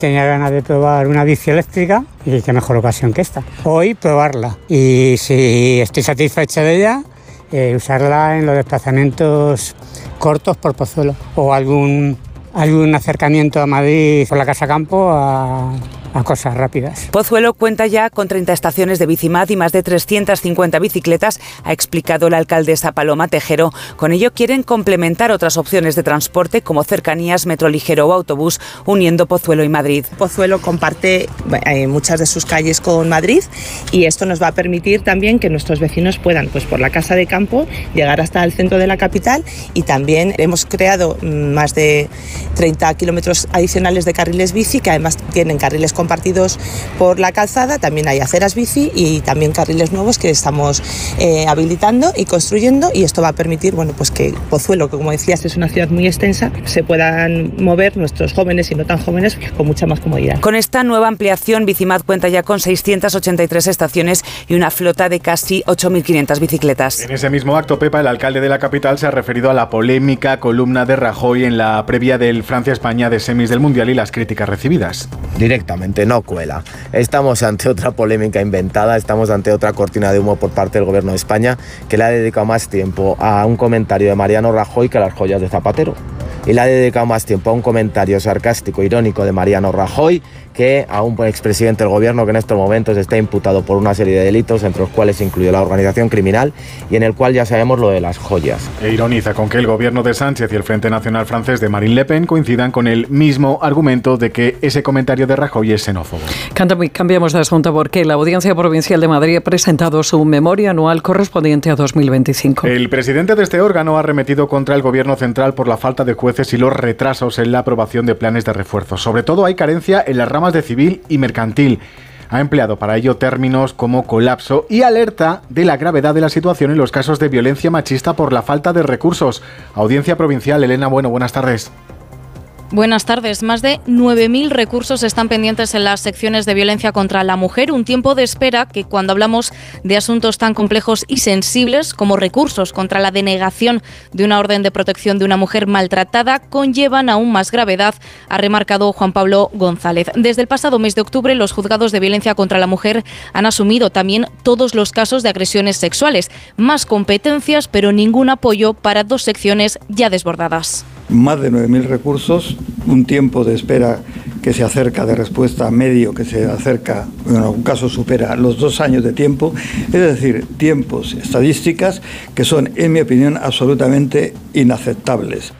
Tenía ganas de probar una bici eléctrica y qué mejor ocasión que esta. Hoy probarla y si estoy satisfecha de ella, usarla en los desplazamientos cortos por Pozuelo o algún acercamiento a Madrid por la Casa Campo a cosas rápidas. Pozuelo cuenta ya con 30 estaciones de Bicimad y más de 350 bicicletas, ha explicado la alcaldesa Paloma Tejero. Con ello quieren complementar otras opciones de transporte como cercanías, metro ligero o autobús, uniendo Pozuelo y Madrid. Pozuelo comparte muchas de sus calles con Madrid y esto nos va a permitir también que nuestros vecinos puedan, pues por la Casa de Campo, llegar hasta el centro de la capital, y también hemos creado más de 30 kilómetros adicionales de carriles bici, que además tienen carriles compartidos por la calzada, también hay aceras bici y también carriles nuevos que estamos habilitando y construyendo, y esto va a permitir, bueno, pues que Pozuelo, que como decías es una ciudad muy extensa, se puedan mover nuestros jóvenes y no tan jóvenes con mucha más comodidad. Con esta nueva ampliación, Bicimad cuenta ya con 683 estaciones y una flota de casi 8.500 bicicletas. En ese mismo acto, Pepa, el alcalde de la capital, se ha referido a la polémica columna de Rajoy en la previa del Francia-España de semis del Mundial y las críticas recibidas. Directamente, no cuela. Estamos ante otra polémica inventada, estamos ante otra cortina de humo por parte del Gobierno de España, que le ha dedicado más tiempo a un comentario de Mariano Rajoy que a las joyas de Zapatero. Y le ha dedicado más tiempo a un comentario sarcástico, irónico de Mariano Rajoy que a un expresidente del Gobierno que en estos momentos está imputado por una serie de delitos, entre los cuales se incluye la organización criminal, y en el cual ya sabemos lo de las joyas. E ironiza con que el Gobierno de Sánchez y el Frente Nacional francés de Marine Le Pen coincidan con el mismo argumento de que ese comentario de Rajoy es xenófobo. Cambiamos de asunto porque la Audiencia Provincial de Madrid ha presentado su memoria anual correspondiente a 2025. El presidente de este órgano ha arremetido contra el Gobierno central por la falta de jueces y los retrasos en la aprobación de planes de refuerzo. Sobre todo hay carencia en las ramas de civil y mercantil. Ha empleado para ello términos como colapso y alerta de la gravedad de la situación en los casos de violencia machista por la falta de recursos. Audiencia Provincial, Elena Bueno, buenas tardes. Buenas tardes. Más de 9.000 recursos están pendientes en las secciones de violencia contra la mujer, un tiempo de espera que cuando hablamos de asuntos tan complejos y sensibles como recursos contra la denegación de una orden de protección de una mujer maltratada conllevan aún más gravedad, ha remarcado Juan Pablo González. Desde el pasado mes de octubre, los juzgados de violencia contra la mujer han asumido también todos los casos de agresiones sexuales. Más competencias, pero ningún apoyo para dos secciones ya desbordadas. Más de 9.000 recursos, un tiempo de espera que se acerca de respuesta medio, que se acerca, en algún caso supera los 2 años de tiempo, es decir, tiempos, estadísticas que son, en mi opinión, absolutamente inaceptables.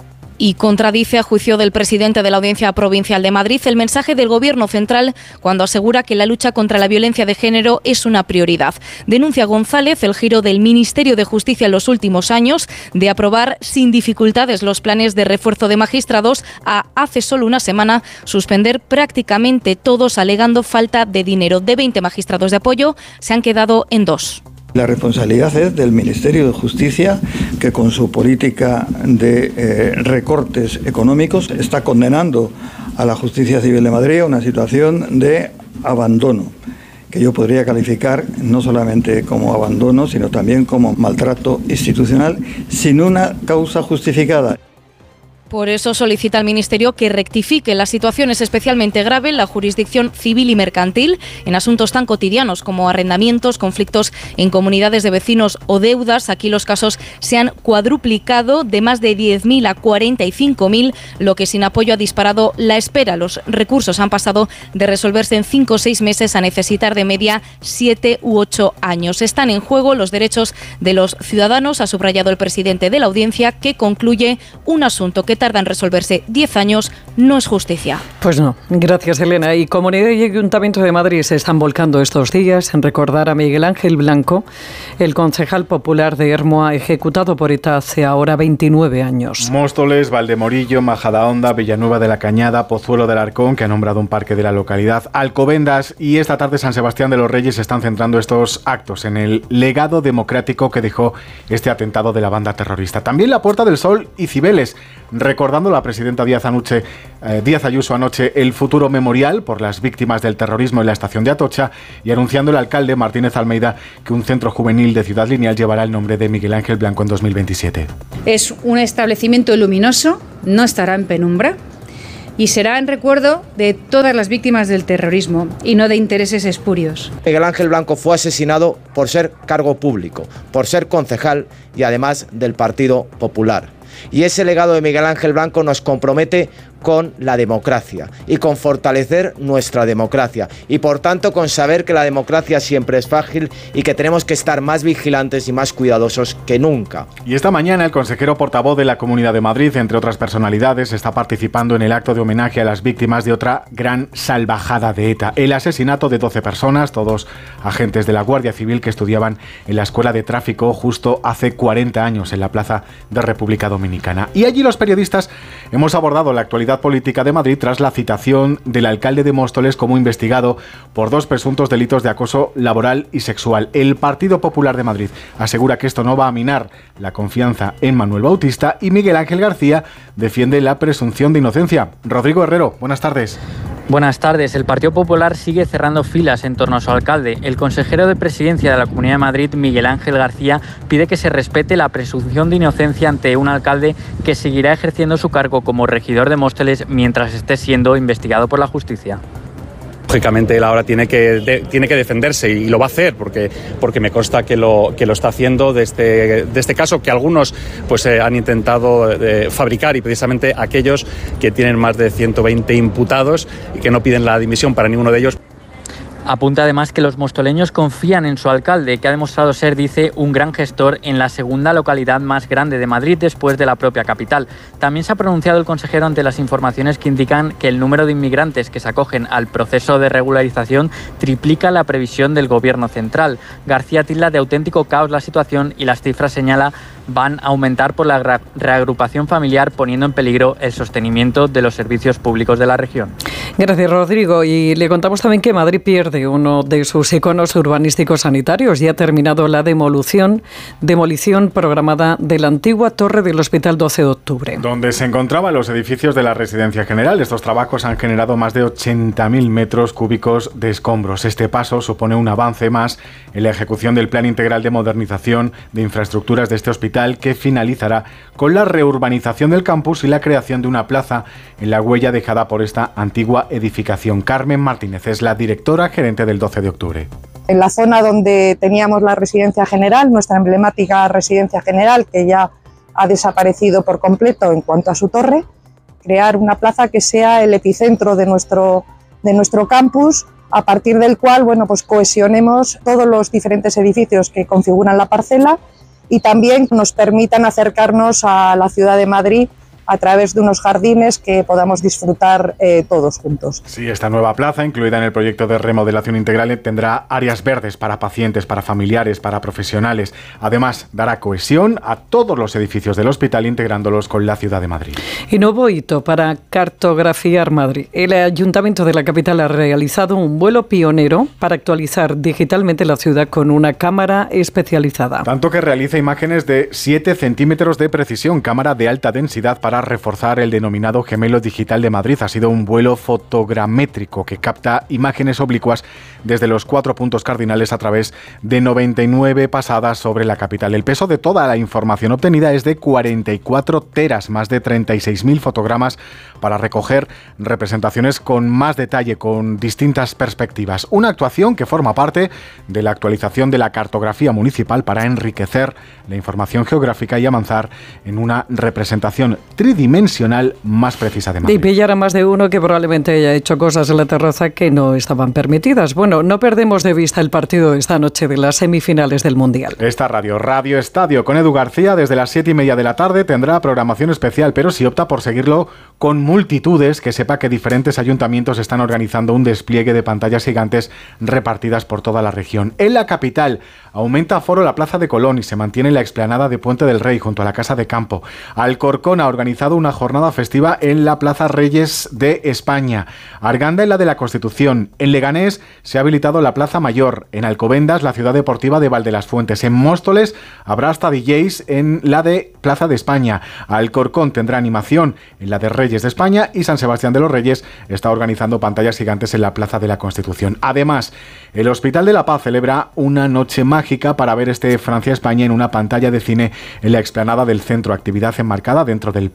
Y contradice, a juicio del presidente de la Audiencia Provincial de Madrid, el mensaje del Gobierno central cuando asegura que la lucha contra la violencia de género es una prioridad. Denuncia González el giro del Ministerio de Justicia en los últimos años de aprobar sin dificultades los planes de refuerzo de magistrados a, hace solo una semana, suspender prácticamente todos alegando falta de dinero. De 20 magistrados de apoyo se han quedado en 2. La responsabilidad es del Ministerio de Justicia, que con su política de recortes económicos está condenando a la Justicia Civil de Madrid a una situación de abandono, que yo podría calificar no solamente como abandono, sino también como maltrato institucional sin una causa justificada. Por eso solicita al Ministerio que rectifique. La situación es especialmente grave en la jurisdicción civil y mercantil, en asuntos tan cotidianos como arrendamientos, conflictos en comunidades de vecinos o deudas. Aquí los casos se han cuadruplicado de más de 10.000 a 45.000, lo que sin apoyo ha disparado la espera. Los recursos han pasado de resolverse en 5 o 6 meses a necesitar de media 7 u 8 años. Están en juego los derechos de los ciudadanos, ha subrayado el presidente de la Audiencia, que concluye: un asunto que tarda en resolverse 10 años no es justicia. Pues no. Gracias, Elena. Y Comunidad y Ayuntamiento de Madrid se están volcando estos días en recordar a Miguel Ángel Blanco, el concejal popular de Hermoa, ejecutado por ETA hace ahora 29 años. Móstoles, Valdemorillo, Majadahonda, Villanueva de la Cañada, Pozuelo del Arcón, que ha nombrado un parque de la localidad, Alcobendas y esta tarde San Sebastián de los Reyes están centrando estos actos en el legado democrático que dejó este atentado de la banda terrorista. También la Puerta del Sol y Cibeles, recordando la presidenta Díaz Ayuso anoche el futuro memorial por las víctimas del terrorismo en la estación de Atocha, y anunciando el alcalde Martínez Almeida que un centro juvenil de Ciudad Lineal llevará el nombre de Miguel Ángel Blanco en 2027. Es un establecimiento luminoso, no estará en penumbra. y será en recuerdo de todas las víctimas del terrorismo y no de intereses espurios. Miguel Ángel Blanco fue asesinado por ser cargo público, por ser concejal y además del Partido Popular. Y ese legado de Miguel Ángel Blanco nos compromete con la democracia y con fortalecer nuestra democracia y por tanto con saber que la democracia siempre es frágil y que tenemos que estar más vigilantes y más cuidadosos que nunca. Y esta mañana el consejero portavoz de la Comunidad de Madrid, entre otras personalidades, está participando en el acto de homenaje a las víctimas de otra gran salvajada de ETA, el asesinato de 12 personas, todos agentes de la Guardia Civil que estudiaban en la Escuela de Tráfico justo hace 40 años en la Plaza de República Dominicana. Y allí los periodistas hemos abordado la actualidad política de Madrid tras la citación del alcalde de Móstoles como investigado por 2 presuntos delitos de acoso laboral y sexual. El Partido Popular de Madrid asegura que esto no va a minar la confianza en Manuel Bautista y Miguel Ángel García defiende la presunción de inocencia. Rodrigo Herrero, buenas tardes. Buenas tardes. El Partido Popular sigue cerrando filas en torno a su alcalde. El consejero de Presidencia de la Comunidad de Madrid, Miguel Ángel García, pide que se respete la presunción de inocencia ante un alcalde que seguirá ejerciendo su cargo como regidor de Móstoles mientras esté siendo investigado por la justicia. Lógicamente él ahora tiene que defenderse y lo va a hacer porque me consta que lo está haciendo de este caso que algunos pues han intentado fabricar y precisamente aquellos que tienen más de 120 imputados y que no piden la dimisión para ninguno de ellos. Apunta además que los mostoleños confían en su alcalde, que ha demostrado ser, dice, un gran gestor en la segunda localidad más grande de Madrid después de la propia capital. También se ha pronunciado el consejero ante las informaciones que indican que el número de inmigrantes que se acogen al proceso de regularización triplica la previsión del gobierno central. García tilda de auténtico caos la situación y las cifras, señala, van a aumentar por la reagrupación familiar, poniendo en peligro el sostenimiento de los servicios públicos de la región. Gracias, Rodrigo. Y le contamos también que Madrid pierde uno de sus iconos urbanísticos sanitarios y ha terminado la demolición programada de la antigua torre del Hospital 12 de Octubre. Donde se encontraban los edificios de la Residencia General. Estos trabajos han generado más de 80.000 metros cúbicos de escombros. Este paso supone un avance más en la ejecución del Plan Integral de Modernización de Infraestructuras de este hospital, que finalizará con la reurbanización del campus y la creación de una plaza en la huella dejada por esta antigua edificación. Carmen Martínez es la directora gerente del 12 de octubre. En la zona donde teníamos la Residencia General, nuestra emblemática Residencia General, que ya ha desaparecido por completo en cuanto a su torre, crear una plaza que sea el epicentro de nuestro campus, a partir del cual pues cohesionemos todos los diferentes edificios que configuran la parcela y también nos permitan acercarnos a la ciudad de Madrid a través de unos jardines que podamos disfrutar todos juntos. Sí, esta nueva plaza, incluida en el proyecto de remodelación integral, tendrá áreas verdes para pacientes, para familiares, para profesionales. Además, dará cohesión a todos los edificios del hospital, integrándolos con la ciudad de Madrid. Y nuevo hito para cartografiar Madrid. El Ayuntamiento de la capital ha realizado un vuelo pionero para actualizar digitalmente la ciudad con una cámara especializada. Tanto que realiza imágenes de 7 centímetros de precisión, cámara de alta densidad para reforzar el denominado gemelo digital de Madrid. Ha sido un vuelo fotogramétrico que capta imágenes oblicuas desde los 4 puntos cardinales a través de 99 pasadas sobre la capital. El peso de toda la información obtenida es de 44 teras, más de 36.000 fotogramas para recoger representaciones con más detalle, con distintas perspectivas. Una actuación que forma parte de la actualización de la cartografía municipal para enriquecer la información geográfica y avanzar en una representación tridimensional más precisa de Madrid. Y pillar a más de uno que probablemente haya hecho cosas en la terraza que no estaban permitidas. Bueno, no perdemos de vista el partido de esta noche de las semifinales del Mundial. Esta Radio Estadio con Edu García desde las 7:30 de la tarde tendrá programación especial, pero si opta por seguirlo con multitudes, que sepa que diferentes ayuntamientos están organizando un despliegue de pantallas gigantes repartidas por toda la región. En la capital aumenta aforo la Plaza de Colón y se mantiene la explanada de Puente del Rey junto a la Casa de Campo. Alcorcón ha organizado una jornada festiva en la Plaza Reyes de España. Arganda en la de la Constitución. En Leganés se ha habilitado la Plaza Mayor. En Alcobendas, la ciudad deportiva de Valdelasfuentes. En Móstoles habrá hasta DJs en la de Plaza de España. Alcorcón tendrá animación en la de Reyes de España y San Sebastián de los Reyes está organizando pantallas gigantes en la Plaza de la Constitución. Además, el Hospital de la Paz celebra una noche mágica para ver Francia-España en una pantalla de cine en la explanada del centro. Actividad enmarcada dentro del plan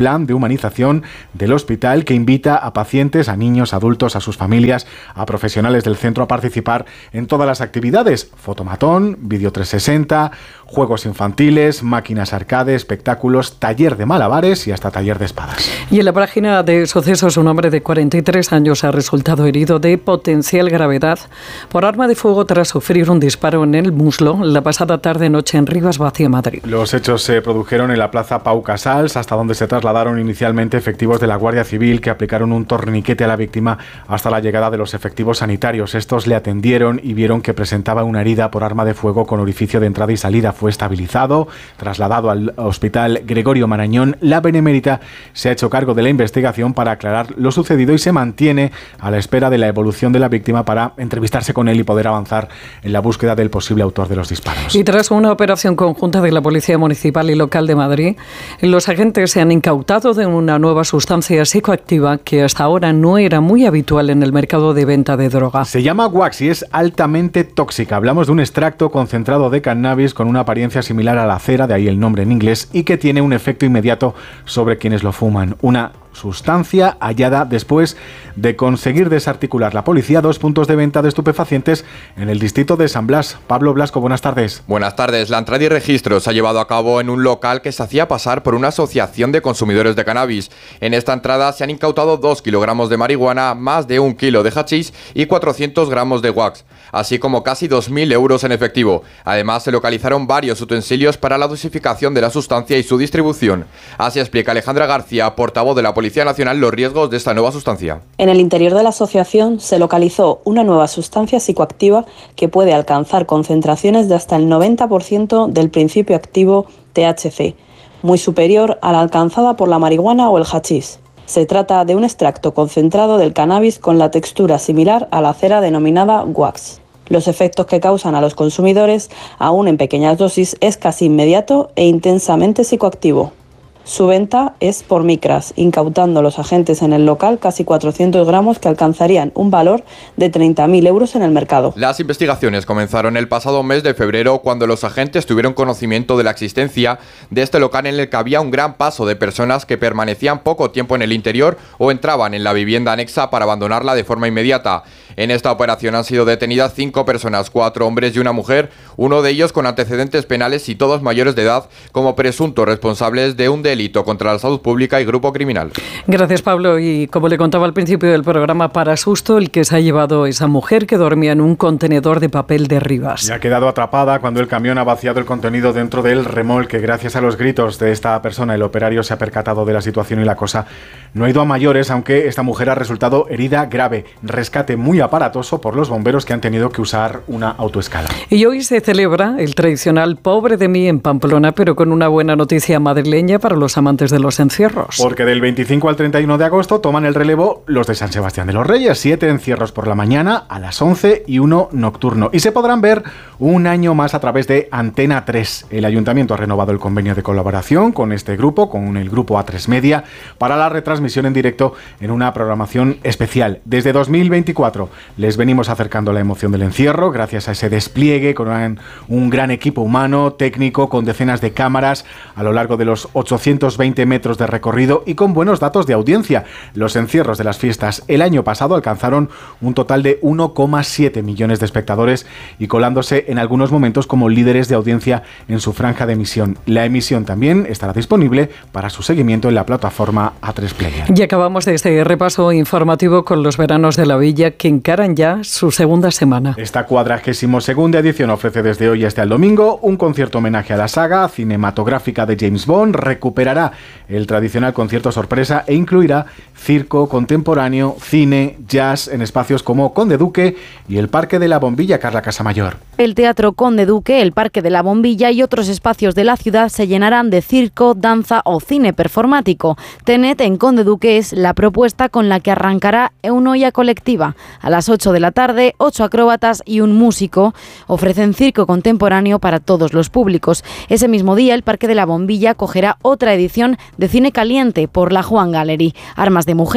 plan de humanización del hospital que invita a pacientes, a niños, adultos, a sus familias, a profesionales del centro a participar en todas las actividades: fotomatón, vídeo 360, juegos infantiles, máquinas arcade, espectáculos, taller de malabares y hasta taller de espadas. Y en la página de sucesos, un hombre de 43 años ha resultado herido de potencial gravedad por arma de fuego tras sufrir un disparo en el muslo la pasada tarde-noche en Rivas-Vacia, Madrid. Los hechos se produjeron en la plaza Pau Casals, hasta donde se trasladaron inicialmente efectivos de la Guardia Civil, que aplicaron un torniquete a la víctima hasta la llegada de los efectivos sanitarios. Estos le atendieron y vieron que presentaba una herida por arma de fuego con orificio de entrada y salida. Fue estabilizado, trasladado al Hospital Gregorio Marañón. La Benemérita se ha hecho cargo de la investigación para aclarar lo sucedido y se mantiene a la espera de la evolución de la víctima para entrevistarse con él y poder avanzar en la búsqueda del posible autor de los disparos. Y tras una operación conjunta de la Policía Municipal y Local de Madrid, los agentes se han incautado de una nueva sustancia psicoactiva que hasta ahora no era muy habitual en el mercado de venta de droga. Se llama wax y es altamente tóxica. Hablamos de un extracto concentrado de cannabis con una apariencia similar a la cera, de ahí el nombre en inglés, y que tiene un efecto inmediato sobre quienes lo fuman. Una sustancia hallada después de conseguir desarticular la policía 2 puntos de venta de estupefacientes en el distrito de San Blas. Pablo Blasco, buenas tardes. Buenas tardes. La entrada y registro se ha llevado a cabo en un local que se hacía pasar por una asociación de consumidores de cannabis. En esta entrada se han incautado 2 kilogramos de marihuana, más de 1 kilo de hachís y 400 gramos de wax, así como casi 2.000 euros en efectivo. Además, se localizaron varios utensilios para la dosificación de la sustancia y su distribución. Así explica Alejandra García, portavoz de la Policía Nacional, los riesgos de esta nueva sustancia. En el interior de la asociación se localizó una nueva sustancia psicoactiva que puede alcanzar concentraciones de hasta el 90% del principio activo THC, muy superior a la alcanzada por la marihuana o el hachís. Se trata de un extracto concentrado del cannabis con la textura similar a la cera denominada wax. Los efectos que causan a los consumidores, aún en pequeñas dosis, es casi inmediato e intensamente psicoactivo. Su venta es por micras, incautando los agentes en el local casi 400 gramos que alcanzarían un valor de 30.000 euros en el mercado. Las investigaciones comenzaron el pasado mes de febrero, cuando los agentes tuvieron conocimiento de la existencia de este local en el que había un gran paso de personas que permanecían poco tiempo en el interior o entraban en la vivienda anexa para abandonarla de forma inmediata. En esta operación han sido detenidas 5 personas, 4 hombres y una mujer, uno de ellos con antecedentes penales y todos mayores de edad, como presuntos responsables de un delito contra la salud pública y grupo criminal. Gracias, Pablo. Y como le contaba al principio del programa, para susto el que se ha llevado esa mujer que dormía en un contenedor de papel de Rivas. Y ha quedado atrapada cuando el camión ha vaciado el contenido dentro del remolque. Gracias a los gritos de esta persona, el operario se ha percatado de la situación y la cosa no ha ido a mayores, aunque esta mujer ha resultado herida grave. Rescate muy aparatoso por los bomberos, que han tenido que usar una autoescala. Y hoy se celebra el tradicional Pobre de mí en Pamplona, pero con una buena noticia madrileña para los amantes de los encierros. Porque del 25 al 31 de agosto toman el relevo los de San Sebastián de los Reyes. 7 encierros por la mañana a las 11 y 1 nocturno. Y se podrán ver un año más a través de Antena 3. El Ayuntamiento ha renovado el convenio de colaboración con este grupo, con el grupo A3 Media, para la retransmisión en directo en una programación especial. Desde 2024 les venimos acercando la emoción del encierro gracias a ese despliegue con un gran equipo humano, técnico, con decenas de cámaras a lo largo de los 820 metros de recorrido y con buenos datos de audiencia. Los encierros de las fiestas el año pasado alcanzaron un total de 1,7 millones de espectadores y colándose en algunos momentos como líderes de audiencia en su franja de emisión. La emisión también estará disponible para su seguimiento en la plataforma A3 Player. Y acabamos de este repaso informativo con los veranos de la Villa, que encaran ya su segunda semana. Esta 42ª edición ofrece desde hoy hasta el domingo un concierto homenaje a la saga cinematográfica de James Bond. Recuperará el tradicional concierto sorpresa e incluirá circo contemporáneo, cine, jazz en espacios como Conde Duque y el Parque de la Bombilla. Carla Casamayor. El Teatro Conde Duque, el Parque de la Bombilla y otros espacios de la ciudad se llenarán de circo, danza o cine performático. Tenet en Conde Duque es la propuesta con la que arrancará Eunoia Colectiva. A las 8 de la tarde, 8 acróbatas y un músico ofrecen circo contemporáneo para todos los públicos. Ese mismo día, el Parque de la Bombilla acogerá otra edición de Cine Caliente por la Juan Gallery. Armas de mujer